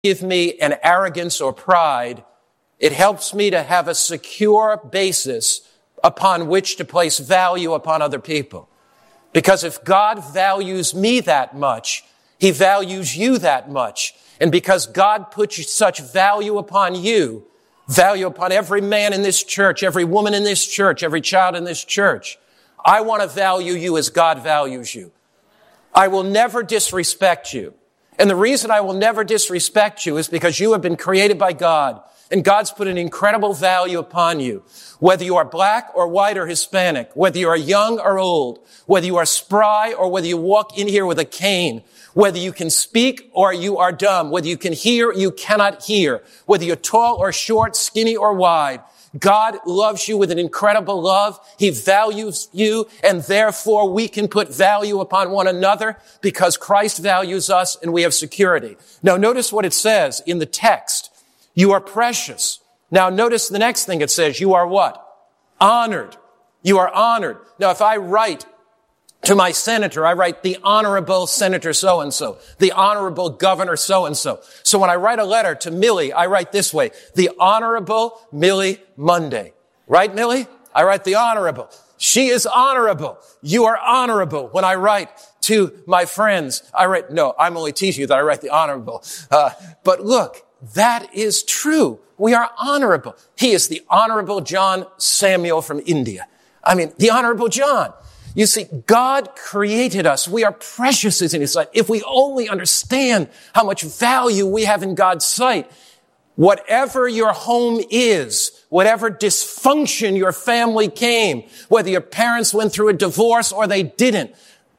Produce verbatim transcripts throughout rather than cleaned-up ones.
give me an arrogance or pride. It helps me to have a secure basis upon which to place value upon other people. Because if God values me that much, He values you that much. And because God puts such value upon you, value upon every man in this church, every woman in this church, every child in this church, I want to value you as God values you. I will never disrespect you. And the reason I will never disrespect you is because you have been created by God. And God's put an incredible value upon you. Whether you are black or white or Hispanic, whether you are young or old, whether you are spry or whether you walk in here with a cane, whether you can speak or you are dumb, whether you can hear or you cannot hear, whether you're tall or short, skinny or wide, God loves you with an incredible love. He values you, and therefore we can put value upon one another because Christ values us and we have security. Now notice what it says in the text. You are precious. Now notice the next thing it says. You are what? Honored. You are honored. Now if I write to my senator, I write the Honorable Senator so-and-so, the Honorable Governor so-and-so. So when I write a letter to Millie, I write this way, the Honorable Millie Monday. Right, Millie? I write the Honorable. She is honorable. You are honorable. When I write to my friends, I write, no, I'm only teaching you that I write the Honorable. Uh, but look, that is true. We are honorable. He is the Honorable John Samuel from India. I mean, the Honorable John. You see, God created us. We are precious in His sight. If we only understand how much value we have in God's sight, whatever your home is, whatever dysfunction your family came, whether your parents went through a divorce or they didn't,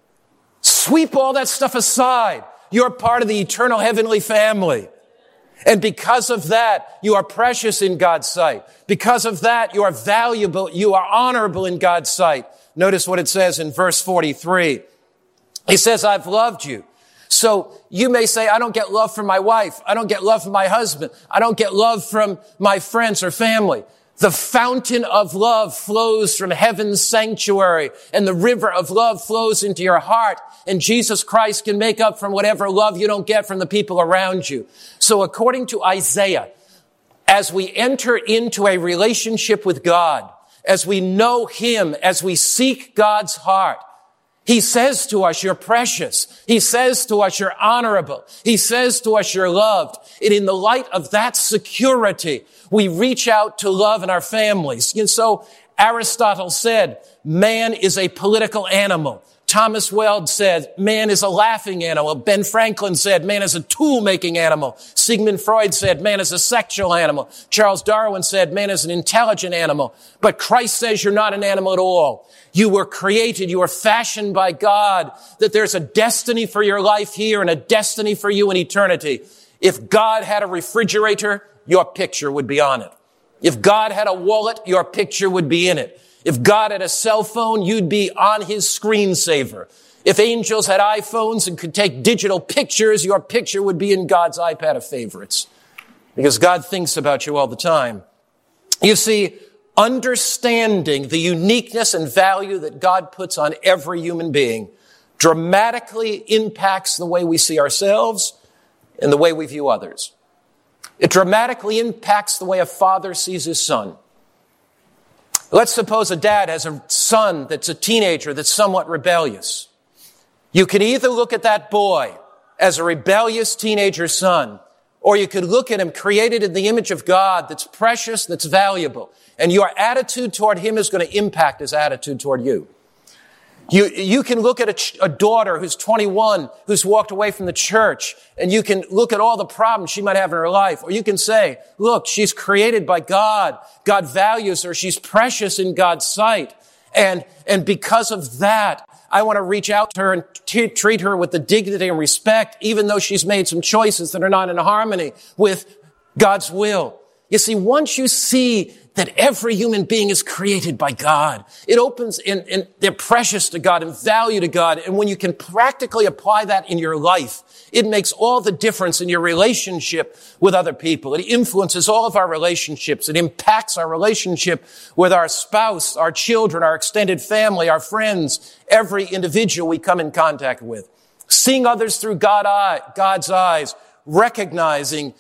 sweep all that stuff aside. You're part of the eternal heavenly family. And because of that, you are precious in God's sight. Because of that, you are valuable. You are honorable in God's sight. Notice what it says in verse forty-three. He says, I've loved you. So you may say, I don't get love from my wife. I don't get love from my husband. I don't get love from my friends or family. The fountain of love flows from heaven's sanctuary, and the river of love flows into your heart. And Jesus Christ can make up for whatever love you don't get from the people around you. So according to Isaiah, as we enter into a relationship with God, as we know Him, as we seek God's heart, He says to us, you're precious. He says to us, you're honorable. He says to us, you're loved. And in the light of that security, we reach out to love in our families. And so Aristotle said, man is a political animal. Thomas Weld said, man is a laughing animal. Ben Franklin said, man is a tool-making animal. Sigmund Freud said, man is a sexual animal. Charles Darwin said, man is an intelligent animal. But Christ says you're not an animal at all. You were created, you were fashioned by God, that there's a destiny for your life here and a destiny for you in eternity. If God had a refrigerator, your picture would be on it. If God had a wallet, your picture would be in it. If God had a cell phone, you'd be on His screensaver. If angels had iPhones and could take digital pictures, your picture would be in God's iPad of favorites. Because God thinks about you all the time. You see, understanding the uniqueness and value that God puts on every human being dramatically impacts the way we see ourselves and the way we view others. It dramatically impacts the way a father sees his son. Let's suppose a dad has a son that's a teenager that's somewhat rebellious. You can either look at that boy as a rebellious teenager son, or you could look at him created in the image of God that's precious, that's valuable. And your attitude toward him is going to impact his attitude toward you. You, you can look at a, ch- a daughter who's twenty-one, who's walked away from the church, and you can look at all the problems she might have in her life. Or you can say, look, she's created by God. God values her. She's precious in God's sight. And, and because of that, I want to reach out to her and t- treat her with the dignity and respect, even though she's made some choices that are not in harmony with God's will. You see, once you see that every human being is created by God, it opens, and, and they're precious to God and value to God. And when you can practically apply that in your life, it makes all the difference in your relationship with other people. It influences all of our relationships. It impacts our relationship with our spouse, our children, our extended family, our friends, every individual we come in contact with. Seeing others through God eye, God's eyes recognizing